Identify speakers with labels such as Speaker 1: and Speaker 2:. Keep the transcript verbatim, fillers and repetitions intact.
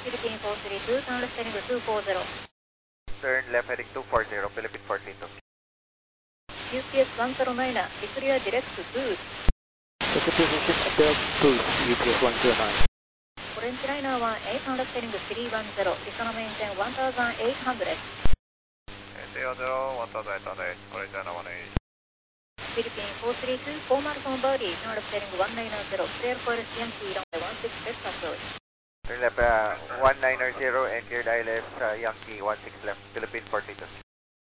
Speaker 1: Philippine four three two, turn left heading two four zero.
Speaker 2: Turn left heading two four zero, Philippine four three two.
Speaker 1: U P S one zero nine, declare direct boost.
Speaker 3: Execution direct boost, U P S one zero nine.
Speaker 1: Orange liner one eight, turn left heading three one zero, economy engine one thousand eight hundred.
Speaker 2: three one zero, one thousand eight hundred, Orange liner one eight.
Speaker 1: Philippine four three two, formal from body, turn left heading one nine zero, clear for C M T runway one six left approach.
Speaker 2: Turn left uh, one nine zero and cleared I L S uh, Yankee one six left, Philippine four three two.